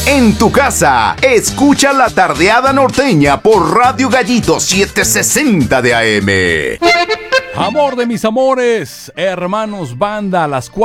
en tu casa. Escucha La Tardeada Norteña por Radio Gallito 760 de AM. Amor de mis amores, hermanos banda, a las